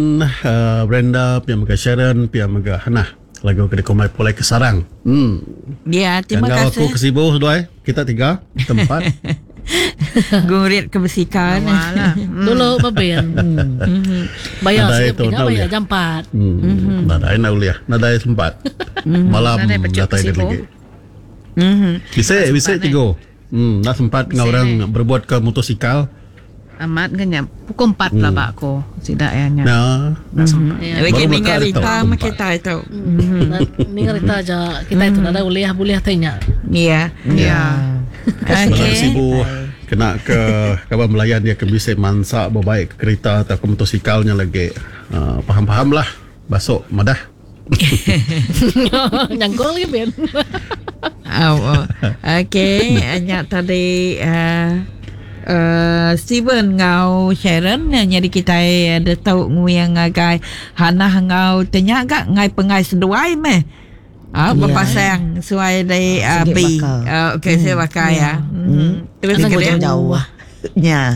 Brenda, pihak Mega Sharon, pihak Mega Hana. Lagu kena komai polai ke sarang. Ya, terima Yang kasih. aku kesibu dua. Kita 3, tempat. Gurit kebersihan. Dulu babin. Bayar Nadai sikit tu, pindah, bayar jam 4. Nadai nauliah. Nadai tempat. Malam Nadai pecuk datai kesibu. lagi. Bisa tigo. Nak sempat dengan orang berbuat ke motosikal. Amat kenyap. Pukul 4 lah Pak ko. Sidaknya. Nah, Lagi Baru tinggal bakal kita tahu sama tempat. kita itu. Ni ngerita aja kita itu ada uliah tanya. Ya. Ya. Sebenarnya sibu kena ke kawan melayan dia ke bisik mansa berbaik ke kereta atau ke motosikalnya lagi. Faham-faham lah. Basuk madah. Nyangkul lagi Ben. Okey, hanya tadi Steven ngau Sharon nyari kita ada tahu nguyang ngagai Hana ngau tanya gak ngai pengai seduai meh. Berpasang suai dari B. Okey, saya pakai ya. Terus Kita jauh lah. Ya.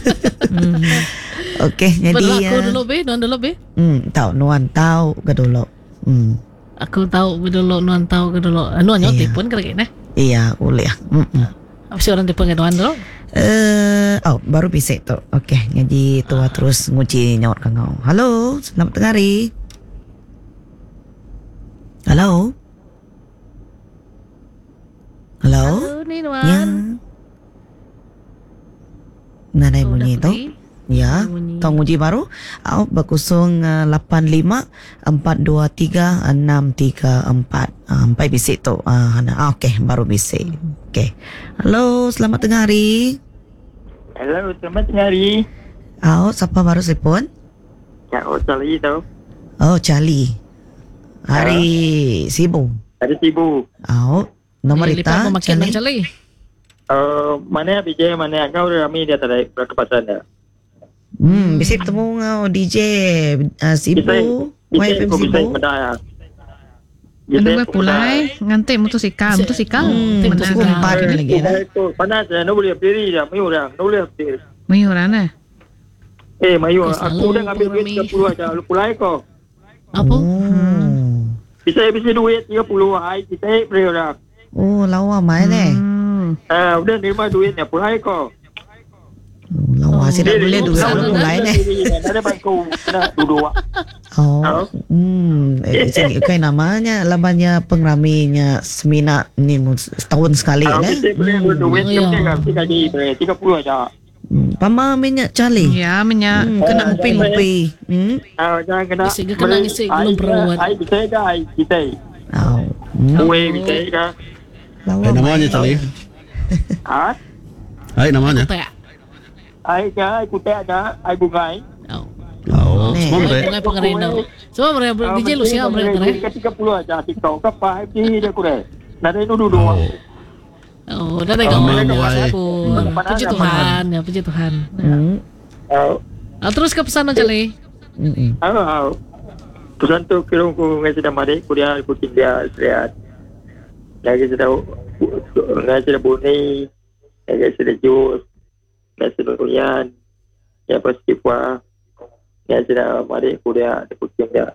Okey, jadi Berlaku dulu be, non dulu be. tahu nuan tahu ke dulu. Aku tahu dulu, nuan tahu ke dulu. Nuan nyot Iya. pun kerja nah. Iya, boleh. Apa sih orang telepon ke nuan dulu? Baru bisa tu. Okey, jadi tua terus nguci nyaut kangau. Halo, selamat tengah hari. Halo. Halo. Ni Ya. nuan. Nadai bunyi tu. Ya, Bunyi. tong uji baru. Berkusung 85 423 634. Sampai bisik tu. Okey, baru bisik. Okey. Halo, selamat tengah hari. Hello, selamat tengah hari. Siapa baru telefon? Ya, Charlie tau. Charlie. Hari sibuk. Ada sibuk. Nomor Lipat kita memakai Charlie. Charlie. Mana BJ, mana kau ramai dia tak ada berkepasan dah. Bisa bertemu ngau DJ sibuk. Bisa YFM kau bisa sibuk. pedaya. Ada pulai ngantik motosikal. Pukul 4 ni lagi dah. Panas dah, no boleh berdiri dah. Mayu dah, no boleh berdiri. Mayuran eh. Mayu, Kau aku selalu dah ambil duit ramai. 30 aja. Lu pulai kau. Apa? Bisa duit 30 hai, kita beri dah. Lawa mai ni. Udah nerima duitnya, pulai kau. Lawa saya tak boleh duduk Sama sebelum dah. mulai ni. Ada bangku, kena duduk. Jadi kayak namanya labanya pengraminya semina ni setahun sekali dah. Bisa beri duit, kita gaji beri 30 aja. Pama minyak Charlie. Ya, minyak. Kena ngupi-ngupi. Jangan kena. Isi ke kena isi belum perawat. Ai bisa ke ai kita. Kue bisa ke. Lawa namanya Charlie. Hai namanya. Tak. Ai ke ai kutek ada ai bungai. Semua mereka. Pengai pengerina. Semua mereka DJ lu siapa mereka ni? Ketika 30 aja TikTok ke apa FB dia kurang. Nada itu duduk. Dah tengok Ramai buai. Puji Tuhan, ya puji Tuhan. Terus ke pesan Charlie. Pesan tu kira aku ngai sedang mari kuliah ikutin dia istirahat. Lagi sedang ngai sedang bunyi, lagi sedang jus, ngai sedang kuliah, ya pasti puas. Ngai sedang mari kuliah ikutin dia.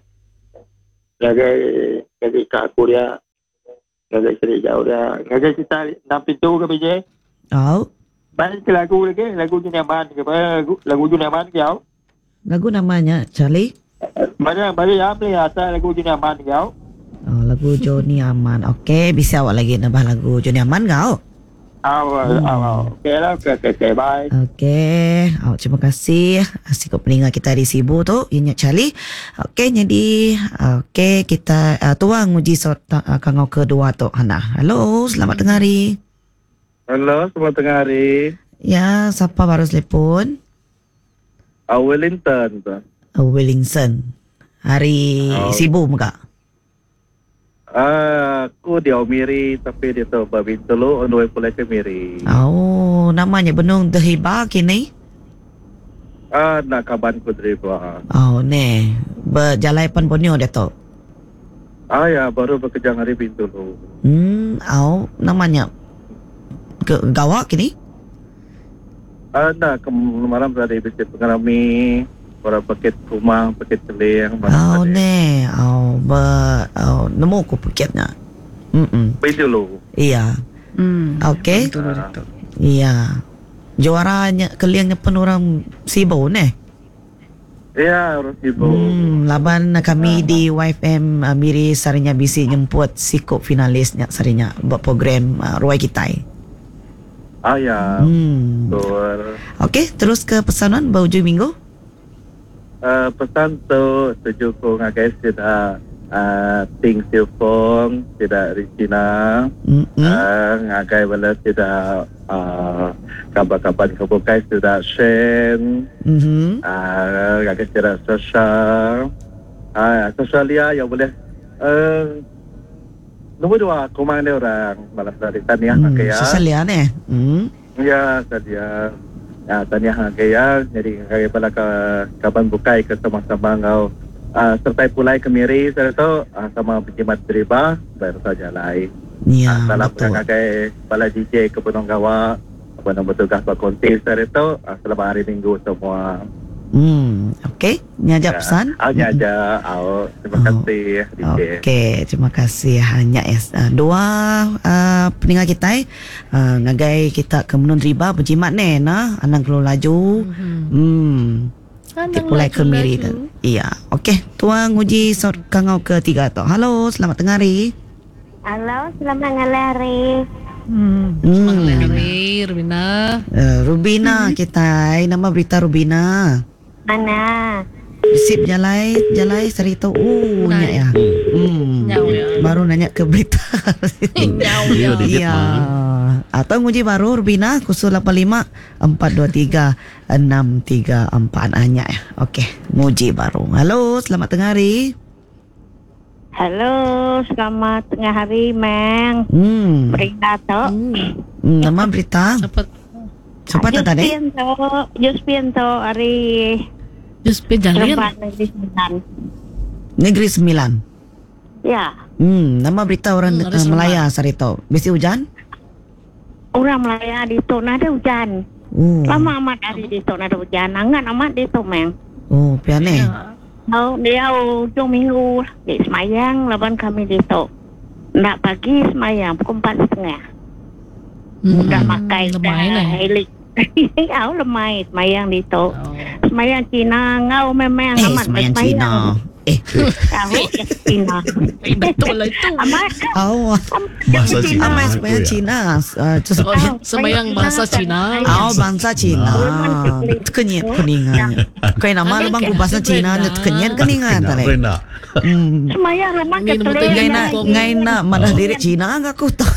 Lagi kat kuliah, lagi sedang jauh dia. Lagi kita 6 pintu ke BJ. Baik lagu lagi, lagu Juniaman ke apa? Lagu Juniaman ke kau? Lagu namanya Charlie. Mana ya play asal lagu Juniaman ke kau? Lagu Joni Aman. Okey, bisa awak lagi nambah lagu Joni Aman kau? Okey lah, okey, bye. Okey, terima kasih. Asyik peninggal kita di Sibu tu, ingat Charlie. Okey, jadi kita tuang uji kangau kedua tu Hana. Halo, selamat tengah hari. Halo, selamat tengah hari. Ya, siapa baru telefon? Wellington tu. Wellington. Hari Sibu muka? Aku dia Miri tapi dia tu babi telu ondoi pulai ke Miri. Namanya Benung Dehiba kini? Nak kaban ku driba. Ne. Berjalai pan ponyo dia tu. Ya, baru bekerja hari Bintulu. Namanya Gawak kini? Nak kemarin berada di bisik pengarami. para paket rumah, paket teleng. Oh ne, nemu ko paketnya. Betul lo. Iya. Okey. Iya. Juaranya kaliannya pun orang Cebu ne. Ya, orang Cebu. Laban kami di YFM Miri sarinya bisi nyemput sikop finalisnya sarinya buat program Ruai Kitai. Ya. Betul. Okey, terus ke pesanan bau hujung minggu. Pesan tu tujuh ko ngagai sudah Ting Silfong tidak Regina. Ngagai bala sudah kabar-kabar kebukai sudah Shen. Ngagai sudah Sasha. Sasha Lia yang boleh nombor 2 komang dia orang malam tadi Tania Hakaya. Sasha Lia ne. Ya, Tania. Tania Hakaya. Jadi ngagai bala kaban bukai ke sama-sama ngau sertai pulai kemiri saya tahu sama penjimat beriba baru saja lain. Ya, salam betul. ngagai bala DJ ke Penong Gawa apa nama tugas berkontes saya tahu selamat hari Minggu semua. Okey, nyajak pesan. Aja. Terima kasih DJ. Okey, terima kasih hanya dua peninggal kita ngagai kita ke menun riba berjimat ne nah anang keluar laju. Pulai kemiri dan iya. Okey, tuang uji sort kangau ketiga tu. Halo, selamat tengah hari. Halo, selamat ngalari. Hari Rubina. Rubina kita nama berita Rubina. Mana? Sip jalai serita nya ya. Baru nanya ke berita. Iya. Atau nguji baru Rubina 085 423 634 hanya ya. Okey, nguji baru. Halo, selamat tengah hari. Halo, selamat tengah hari, Meng. Berita tu. Nama berita. Siapa tadi? Jus Pinto hari. Jus Pinjalin. Negeri Sembilan. Negeri Sembilan. Ya. Nama berita orang Melaya sarito. Bisi hujan? Orang Melaya di tu nada hujan. Lama amat hari di tu nada hujan. Angan amat di tu, Meng. Oh, piane. Dia ujung minggu di semayang, laban kami di tu. Nak pagi semayang pukul 4:30. Udah makai helik. Lemai semayang di tu. Semayang Cina ngau memang amat semayang Cina. Cina. Betul lah itu. Amat. Bahasa Cina. Amat semayang Cina. Semayang bahasa Cina. Bahasa Cina. Kenyat keningan. Kau nama lu bangku bahasa Cina, kenyat keningan tadi. Semayang lemah Ngaina mana diri Cina enggak ku tahu.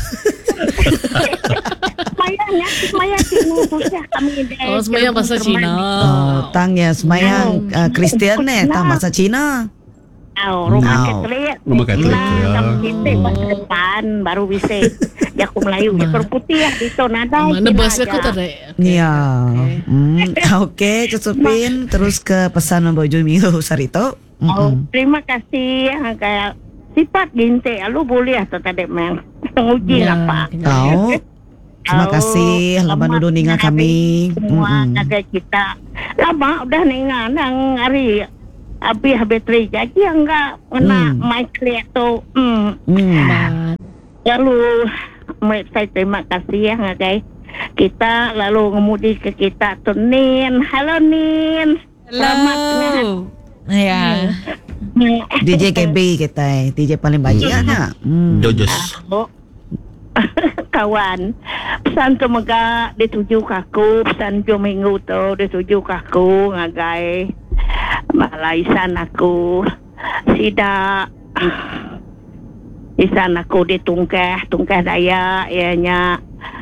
Semayang Cina susah kami deh. Semayang bahasa Cina. Tangnya semayang Kristian tang bahasa Cina. Rumah Katolik. Kami kita bahasa depan baru bisa. Jaku Melayu, Jaku Putih itu nada. Mana bahasa aku tadi? Ya. Okey, Cusupin terus ke pesan membojo minggu sarito. Terima kasih kayak sifat ginte. Lu boleh atau tadi meng uji apa? Terima kasih laban duduk ninga kami. Semua ada kita. Lama udah ninga nang hari habis bateri jadi enggak kena mic clear tu. Lalu saya terima kasih ya guys. Kita lalu ngemudi ke kita tu Nin. Halo Nin. Selamat ya. DJ KB kita, DJ paling baik ya. Jojos. Kawan, pesan tu mega dituju kaku, pesan tu minggu tu dituju kaku ngagai malaisan aku sida isan aku ditungkah daya ianya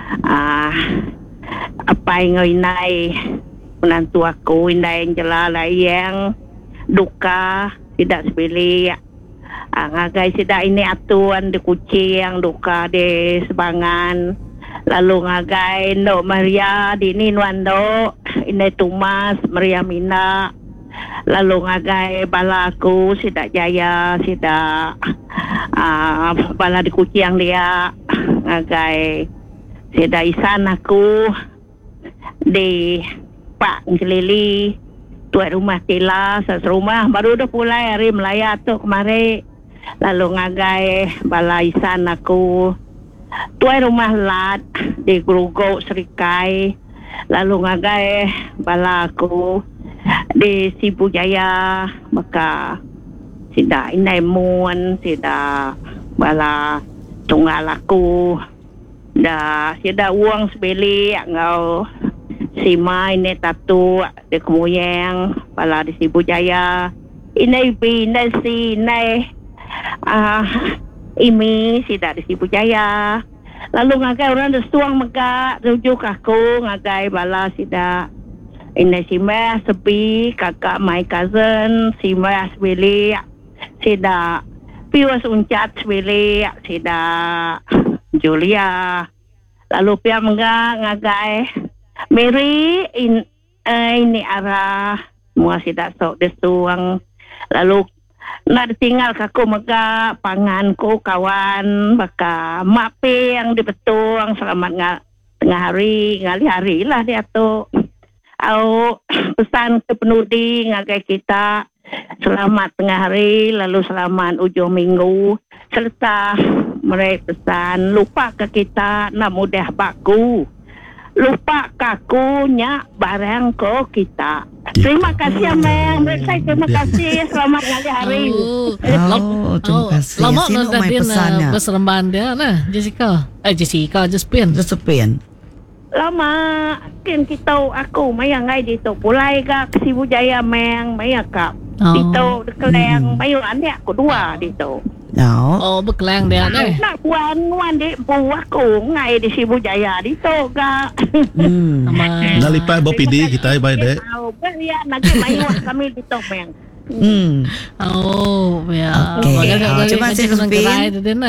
apa yang inai menantu aku inai jelala yang duka tidak sebeli ngagai sida ini atuan di kucing duka di sebangan lalu ngagai Ndok Maria di Ninwando ini Tumas Maria Mina lalu ngagai bala aku sida jaya sida bala di kucing dia ngagai sida isan aku di Pak Ngelili tuan rumah tila serumah baru dah pulai hari Melaya tu kemarin. Lalu ngagai balaisan aku tuan rumah lat di Grogol Serikai. Lalu ngagai bala aku di Sibu Jaya maka sida inai muan sida bala tunggal aku dah sida uang sebeli ngau Sima ini tatu di Kemoyang bala di Sibu Jaya inai bi inai si inai imi sida di Sibu Jaya. Lalu ngagai orang desuang mega rujuk aku ngagai bala sida ini si Meh sepi kakak my cousin si Meh sebeli sida piwas uncat sebeli sida Julia. Lalu pia mega ngagai Mary ini arah mua sida sok desuang. Lalu nak tinggal kaku mega panganku kawan baka mape yang dipetuang selamat tengah hari ngali hari lah dia tu au pesan ke penudi ngagai kita selamat tengah hari lalu selamat ujung minggu serta mereka pesan lupa ke kita nak mudah baku lupa kakunya barang ko kita. Terima kasih Ameng. Saya terima kasih. Selamat ngali hari. Terima kasih. Lama Sino nak may din pesannya? berseremban dia nah Jessica. Josephine. Josephine. Lama kan kita aku maya ngai dito pulai ka Sibu Jaya Meng maya ka. Dito dekeleng mayu anak aku dua dito. No. Oh, berkelang dia deh. Nak wan di buah aku ngai di Sibu Jaya dito ka. Nalipai bopidi kita baik dek. Ya lagi mayu kami dito Meng. Oh, ya. Okey. Terima kasih Josephine.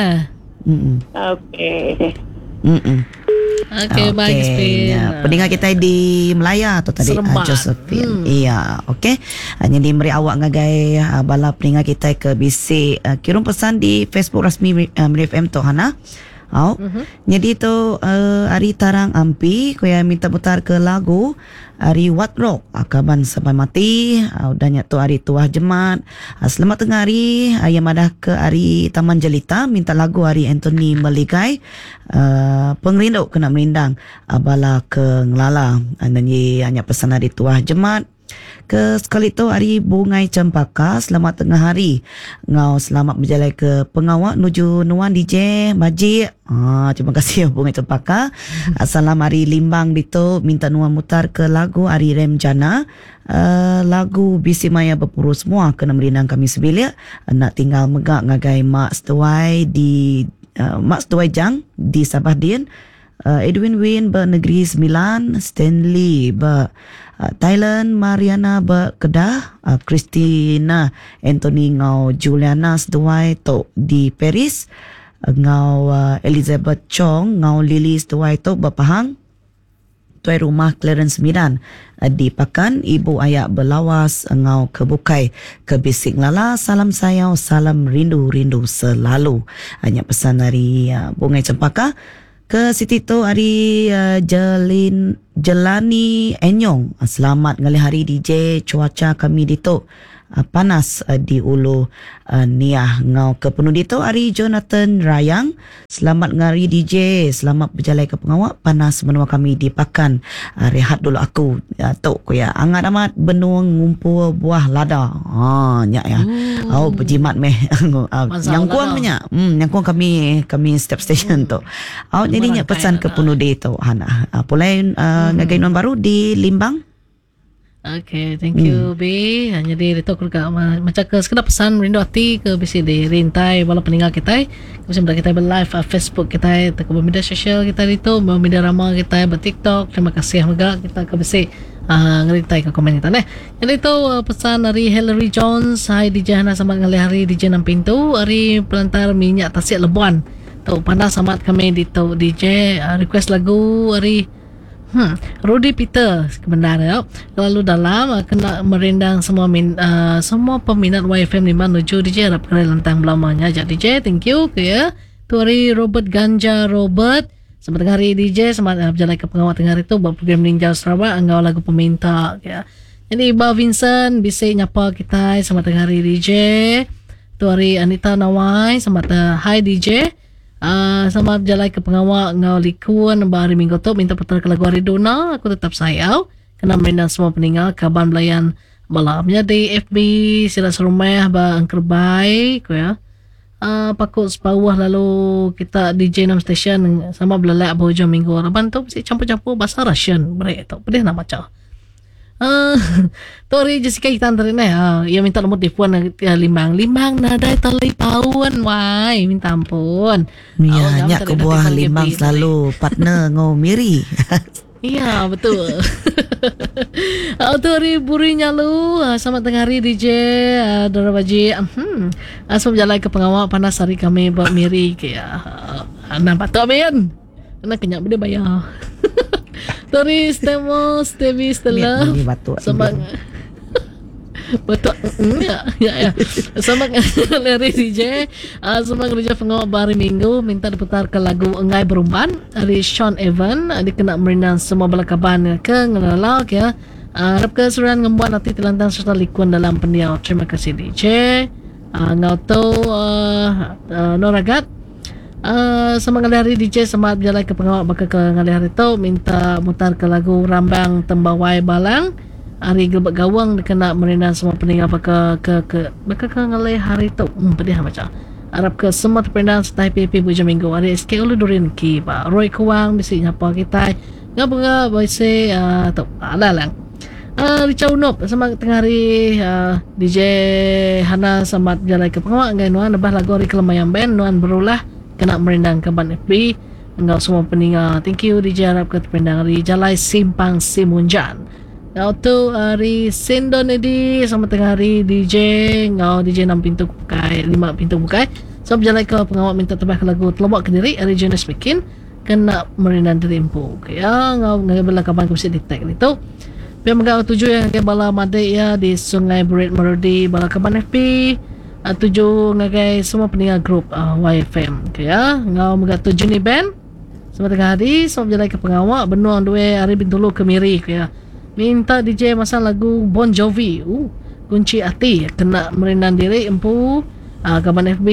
Okey. Okey, baik Josephine. Pendengar kita di Melaya tu tadi Josephine. Iya, okey. Jadi meri awak ngagai bala pendengar kita ke bisik kirim pesan di Facebook rasmi Meri FM tu Hana. Jadi tu hari tarang ampi kuya minta putar ke lagu hari What Rock akaban sampai mati udahnya tu hari tuah jemaat. Selamat tengah hari yang madah ke hari Taman Jelita minta lagu hari Anthony Meligai pengerinduk kena merindang bala ke ngelala dan hanya pesan hari tuah jemaat. Ke sekali tu hari Bungai Cempaka selamat tengah hari ngau selamat berjalan ke pengawak nuju Nuan DJ Baji. Terima kasih Bungai Cempaka. Salam hari Limbang dito minta Nuan mutar ke lagu hari Remjana lagu Bisi Maya berpuru semua kena merindang kami sebilik nak tinggal megak ngagai Mak Setuai di Mak Setuai Jang di Sabah Din. Edwin Win Negeri Sembilan, Stanley Thailand, Mariana Kedah, Christina Anthony ngau Juliana Seduai to di Paris, ngau Elizabeth Chong ngau Lily Seduai to Pahang, tuai rumah Clarence Midan di Pakan, ibu ayah berlawas ngau kebukai ke Bisik Lala, salam sayang, salam rindu selalu. Hanya pesan dari Bungai Cempaka. Ke Siti tu hari Jelani Enyong. Selamat ngali hari DJ cuaca kami dito panas di Ulu Niah ngau ke penuh dito hari Jonathan Rayang. Selamat ngari DJ, selamat berjalan ke pengawak panas menua kami di Pakan. Rehat dulu aku tok ya angat amat benuang ngumpul buah lada. Nyak ya. Berjimat meh nyangkuang banyak. Nyangkuang kami step station tu. Jadi nyak pesan ke penuh dito Hana. Pulai ngagai non baru di Limbang. Okay, thank you B. Jadi itu juga macam ke sekedar pesan rindu hati ke bisi di rintai bala peninggal kita. Macam kita live Facebook kita, ke media sosial kita itu, media ramah kita, TikTok. Terima kasih juga kita ke bisi ngerintai ke komen kita. Jadi itu pesan dari Hillary Jones. Hai DJ Hana sama ngali hari DJ 6 pintu. Hari pelantar minyak tasik Lebuan. Tu panas amat kami di tu DJ request lagu hari Rudy Peter sebenarnya lalu dalam kena merindang semua semua peminat YFM 5 DJ harap kena lantang belamanya jadi DJ thank you ke ya tu hari Robert Ganja Robert selamat tengah hari DJ selamat berjalan ke pengawal tengah hari tu buat program Ninja Sarawak engkau lagu peminta ya Jadi Ba Vincent bisa nyapa kita selamat tengah hari DJ. Tu hari Anita Nawai selamat hai DJ. Selamat berjalan ke pengawal ngau likun hari minggu tu minta putar ke lagu hari Dona. Aku tetap sayau kena merindang semua peninggal kaban belayan malamnya di FB sila serumah ba angker baik ya. Pakut sepawah lalu kita DJ 6 station sama belalak hujung minggu raban tu mesti campur-campur bahasa Russian break tu pedih nak macam Tori Jessica kita antarin ia minta nomor telefon limbang nadai tali pauan wai minta ampun ya nyak ke buah limbang selalu partner ngau miri. Iya betul. Tori burinya lu selamat tengah hari DJ Darabaji. Asal berjalan ke pengawal panas hari kami buat miri ke nampak tu amin. Kena kenyak benda bayar. Tori Stemo Stevi Stella semangat betul ya semangat Larry DJ semangat kerja pengawal hari minggu minta diputar ke lagu Engai Berumban dari Sean Evan dikena merindang semua belakaban ke ngelalak ya harap keseruan ngembuat nanti telantang serta likuan dalam pendiau. Terima kasih DJ ngauto Noragat. Semangat hari DJ semangat berjalan ke pengawal bakal ke ngali hari tu minta mutar ke lagu Rambang Tembawai Balang hari gelbak gawang dikena merindang semua peninggal bakal ke ngali hari tu pedih macam harap ke semua terpendang setai PP bujang minggu hari SK ulu durin ki Pak Roy Kuang bisi nyapa kita ngapa bisi tu alalang Richard Unop semangat tengah hari DJ Hana semangat berjalan ke pengawal ngai nuan lebah lagu hari kelemayan band nuan berulah kena merindang ke ban FB engkau semua peninggal. Thank you DJ harap ke terpendang hari Jalai Simpang Simunjan ngau tu hari Sindon Edi sama tengah hari DJ ngau DJ 6 pintu bukai 5 pintu bukai so berjalan ke pengawal minta tebah ke lagu Telobak Kediri hari Jonas Bikin kena merindang terimpu ya ngau ngagai bela kapan aku bisa detect itu biar menggau tujuh yang ngagai bala madai ya di Sungai Berit Merodi bala kapan FB tujuh ngagai semua peninggal grup YFM ya ngau menggau tujuh ni band sama tengah hari so berjalan ke pengawal benuang dua hari bintulu kemiri ya minta DJ masa lagu Bon Jovi kunci hati kena merindang diri empu kaban FB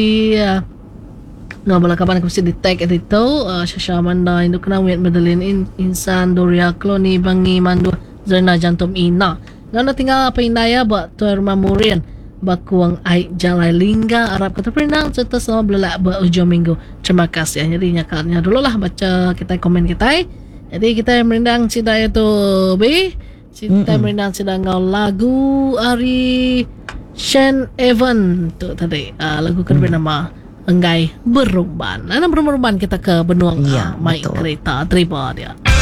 ngau bala kaban aku mesti detect itu Syasha Amanda induk kena wet Medellin Insan Doria Kloni Bangi Mandu Zerna Jantum Ina ngau na tinggal apa indaya buat Tuan Mamurian bakuang ai jalai lingga Arab kata perindang serta sama belalak berhujung minggu. Terima kasih. Jadi nyakarnya dulu lah baca kita komen kita. Jadi kita merindang sida itu B. Kita merindang sida ngau lagu Ari Sean Evan tu tadi lagu kan bernama Enggai Berumban. Ana berumban kita ke benuang mai kereta terima dia.